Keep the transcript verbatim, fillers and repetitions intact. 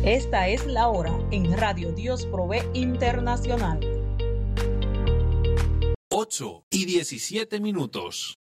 Esta es la hora en Radio Dios Provee Internacional. ocho y diecisiete minutos.